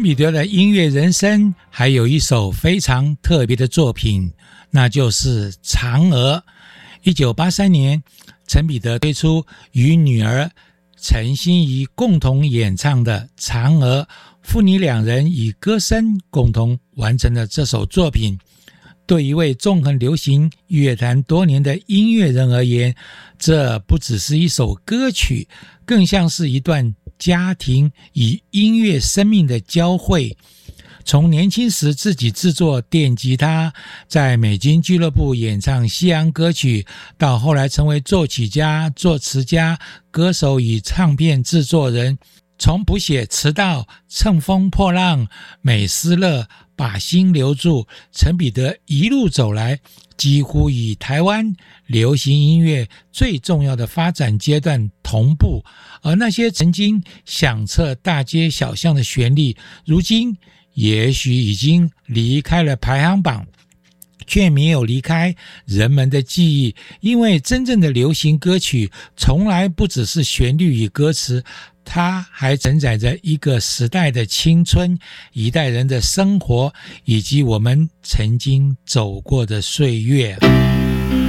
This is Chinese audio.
彼得的音乐人生还有一首非常特别的作品，那就是《嫦娥》。1983年，陈彼得推出与女儿陈心怡共同演唱的《嫦娥》，父女两人以歌声共同完成了这首作品。对一位纵横流行乐坛多年的音乐人而言，这不只是一首歌曲，更像是一段家庭与音乐生命的交汇。从年轻时自己制作电吉他，在美军俱乐部演唱西洋歌曲，到后来成为作曲家、作词家、歌手与唱片制作人，从谱写迟到、乘风破浪、美斯乐、把心留住，陈彼得一路走来，几乎与台湾流行音乐最重要的发展阶段同步。而那些曾经响彻大街小巷的旋律，如今也许已经离开了排行榜，却没有离开人们的记忆。因为真正的流行歌曲从来不只是旋律与歌词，它还承载着一个时代的青春，一代人的生活，以及我们曾经走过的岁月。